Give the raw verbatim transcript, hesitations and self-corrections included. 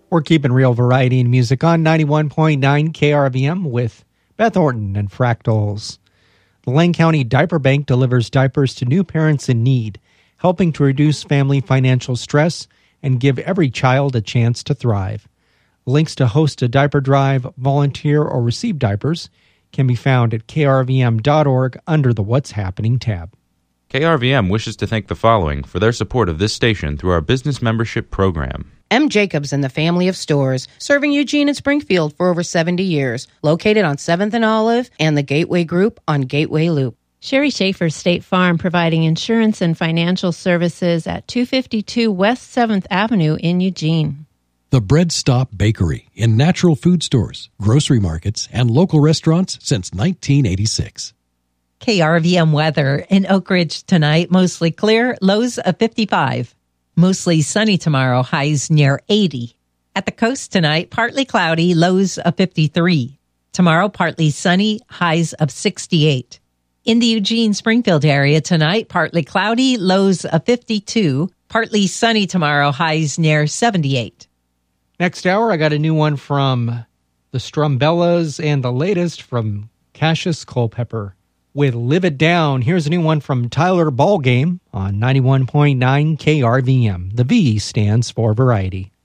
We're keeping real variety in music on ninety-one point nine K R V M with Beth Orton and Fractals. The Lane County Diaper Bank delivers diapers to new parents in need, helping to reduce family financial stress and give every child a chance to thrive. Links to host a diaper drive, volunteer, or receive diapers can be found at k r v m dot org under the What's Happening tab. K R V M wishes to thank the following for their support of this station through our business membership program. M. Jacobs and the family of stores, serving Eugene and Springfield for over seventy years, located on seventh and Olive and the Gateway Group on Gateway Loop. Sherry Schaefer State Farm, providing insurance and financial services at two fifty-two West seventh Avenue in Eugene. The Bread Stop Bakery in natural food stores, grocery markets, and local restaurants since nineteen eighty-six. K R V M weather in Oak Ridge tonight, mostly clear, lows of fifty-five. Mostly sunny tomorrow, highs near eighty. At the coast tonight, partly cloudy, lows of fifty-three. Tomorrow, partly sunny, highs of sixty-eight. In the Eugene-Springfield area tonight, partly cloudy, lows of fifty-two. Partly sunny tomorrow, highs near seventy-eight. Next hour, I got a new one from the Strumbellas and the latest from Cassius Culpepper with Live It Down. Here's a new one from Tyler Ballgame on ninety-one point nine K R V M. The V stands for variety.